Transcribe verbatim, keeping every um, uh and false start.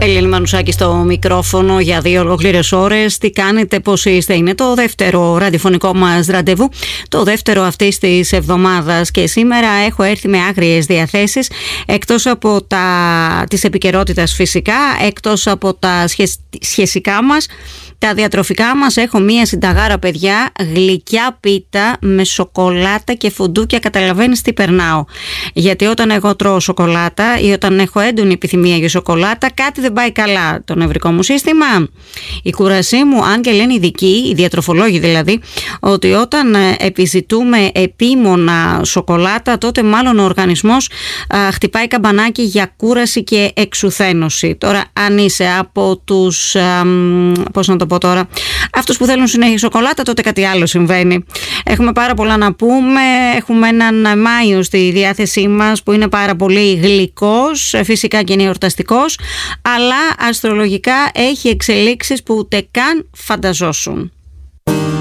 Ελένη Μανουσάκη στο μικρόφωνο για δύο ολόκληρες ώρες. Τι κάνετε, πώς είστε? Είναι το δεύτερο ραδιοφωνικό μας ραντεβού, το δεύτερο αυτής της εβδομάδας, και σήμερα έχω έρθει με άγριες διαθέσεις, εκτός από τα της επικαιρότητας φυσικά, εκτός από τα σχεσ... σχεσικά μας, τα διατροφικά μας. Έχω μία συνταγάρα, παιδιά, γλυκιά πίτα με σοκολάτα και φουντούκια. Καταλαβαίνεις τι περνάω? Γιατί όταν εγώ τρώω σοκολάτα ή όταν έχω έντονη επιθυμία για σοκολάτα, κάτι δεν πάει καλά. Το νευρικό μου σύστημα, η κούρασή μου, αν και λένε οι ειδικοί, οι διατροφολόγοι δηλαδή, ότι όταν επιζητούμε επίμονα σοκολάτα, τότε μάλλον ο οργανισμός α, χτυπάει καμπανάκι για κούραση και εξουθένωση. Τώρα, αν είσαι από τους, α, πώς να το πω τώρα, αυτούς που θέλουν συνέχεια σοκολάτα, τότε κάτι άλλο συμβαίνει. Έχουμε πάρα πολλά να πούμε. Έχουμε έναν Μάιο στη διάθεσή μας που είναι πάρα πολύ γλυκός, φυσικά και είναι εορταστικός, αλλά αστρολογικά έχει εξελίξεις που ούτε καν φανταζόσουν.